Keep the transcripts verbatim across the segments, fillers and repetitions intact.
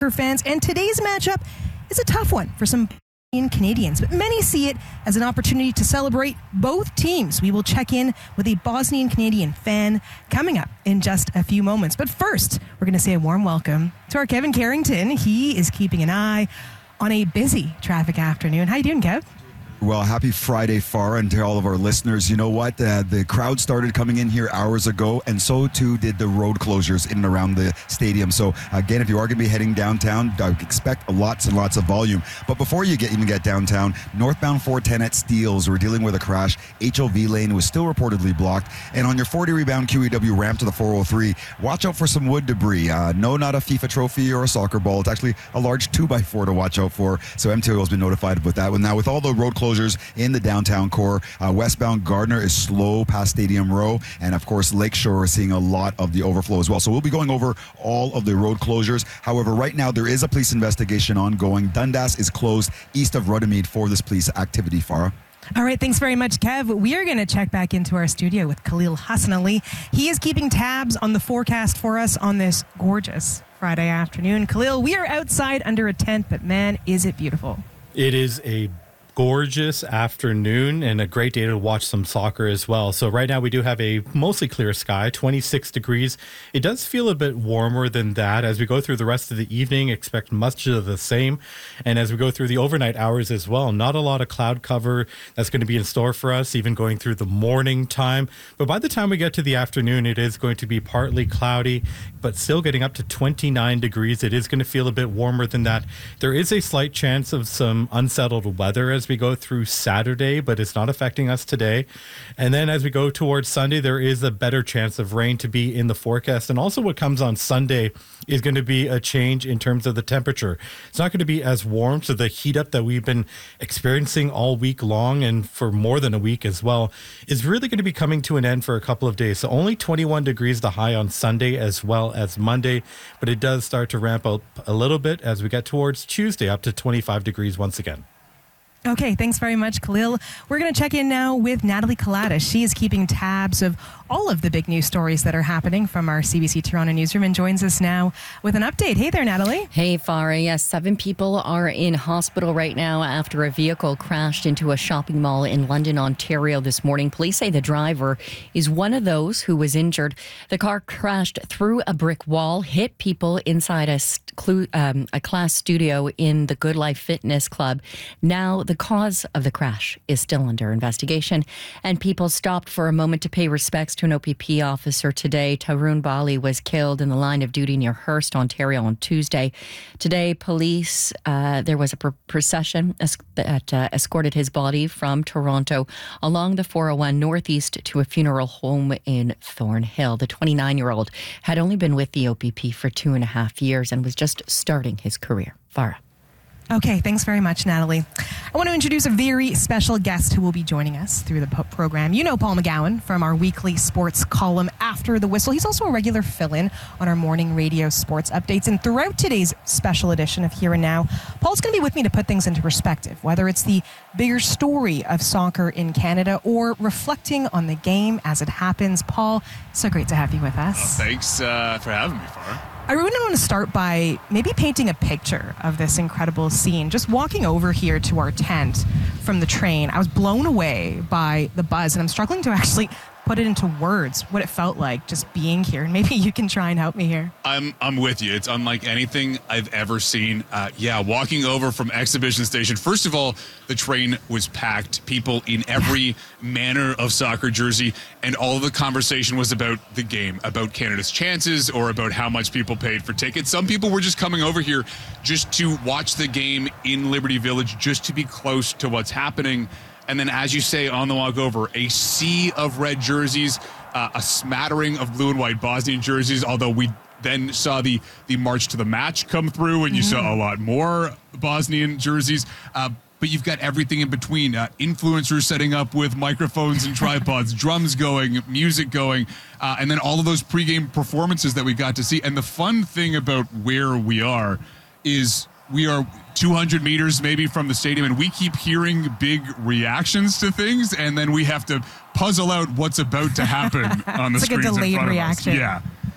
fans, and today's matchup is a tough one for some Canadians, but many see it as an opportunity to celebrate both teams. We will check in with a Bosnian Canadian fan coming up in just a few moments. But first, we're going to say a warm welcome to our Kevin Carrington. He is keeping an eye on a busy traffic afternoon. How you doing, Kev? Well, happy Friday, Farah, and to all of our listeners. You know what? Uh, the crowd started coming in here hours ago, and so too did the road closures in and around the stadium. So, again, if you are going to be heading downtown, I expect lots and lots of volume. But before you get even get downtown, northbound four ten at Steeles, we're dealing with a crash. H O V lane was still reportedly blocked. And on your forty rebound Q E W ramp to the four oh three, watch out for some wood debris. Uh, no, not a FIFA trophy or a soccer ball. It's actually a large two by four to watch out for. So M T O has been notified about that one. Now, with all the road closures in the downtown core, uh, westbound Gardner is slow past Stadium Row, and of course Lakeshore is seeing a lot of the overflow as well. So we'll be going over all of the road closures. However, right now there is a police investigation ongoing. Dundas is closed east of Runnymede for this police activity. Farah. All right, thanks very much, Kev. We are going to check back into our studio with Khalil Hassan Ali. He is keeping tabs on the forecast for us on this gorgeous Friday afternoon. Khalil, we are outside under a tent, but man, is it beautiful. It is a gorgeous afternoon and a great day to watch some soccer as well. So right now we do have a mostly clear sky, twenty-six degrees. It does feel a bit warmer than that. As we go through the rest of the evening, expect much of the same. And as we go through the overnight hours as well, not a lot of cloud cover that's going to be in store for us, even going through the morning time. But by the time we get to the afternoon, it is going to be partly cloudy, but still getting up to twenty-nine degrees. It is going to feel a bit warmer than that. There is a slight chance of some unsettled weather as we go through Saturday, but it's not affecting us today. And then as we go towards Sunday, there is a better chance of rain to be in the forecast. And also what comes on Sunday is going to be a change in terms of the temperature. It's not going to be as warm, so the heat up that we've been experiencing all week long and for more than a week as well is really going to be coming to an end for a couple of days. So only twenty-one degrees the high on Sunday as well as Monday, but it does start to ramp up a little bit as we get towards Tuesday, up to twenty-five degrees once again. Okay, thanks very much, Khalil. We're going to check in now with Natalie Kalata. She is keeping tabs of all of the big news stories that are happening from our C B C Toronto newsroom and joins us now with an update. Hey there, Natalie. Hey, Farah. Yes, seven people are in hospital right now after a vehicle crashed into a shopping mall in London, Ontario this morning. Police say the driver is one of those who was injured. The car crashed through a brick wall, hit people inside a, st- um, a class studio in the Good Life Fitness Club. Now, the cause of the crash is still under investigation, and people stopped for a moment to pay respects to an O P P officer today. Tarun Bali was killed in the line of duty near Hearst, Ontario on Tuesday. Today, police, uh, there was a pr- procession es- that uh, escorted his body from Toronto along the four oh one Northeast to a funeral home in Thornhill. The twenty-nine-year-old had only been with the O P P for two and a half years and was just starting his career. Farah. Okay, thanks very much, Natalie. I want to introduce a very special guest who will be joining us through the po- program. You know Paul McGowan from our weekly sports column After the Whistle. He's also a regular fill-in on our morning radio sports updates. And throughout today's special edition of Here and Now, Paul's going to be with me to put things into perspective, whether it's the bigger story of soccer in Canada or reflecting on the game as it happens. Paul, so great to have you with us. Oh, thanks uh, for having me, Farah. I really want to start by maybe painting a picture of this incredible scene. Just walking over here to our tent from the train, I was blown away by the buzz, and I'm struggling to actually put it into words, what it felt like just being here. And maybe you can try and help me here. I'm I'm with you. It's unlike anything I've ever seen. Uh, yeah, walking over from Exhibition Station. First of all, the train was packed. People in every manner of soccer jersey. And all of the conversation was about the game, about Canada's chances, or about how much people paid for tickets. Some people were just coming over here just to watch the game in Liberty Village, just to be close to what's happening. And then, as you say, on the walk over, a sea of red jerseys, uh, a smattering of blue and white Bosnian jerseys, although we then saw the, the march to the match come through, and you mm. saw a lot more Bosnian jerseys. Uh, but you've got everything in between. Uh, influencers setting up with microphones and tripods, drums going, music going, uh, and then all of those pregame performances that we got to see. And the fun thing about where we are is we are two hundred meters maybe from the stadium, and we keep hearing big reactions to things, and then we have to puzzle out what's about to happen on the it's screens like a delayed in front reaction. of us. Yeah.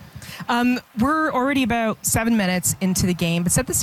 Um, we're already about seven minutes into the game, but set the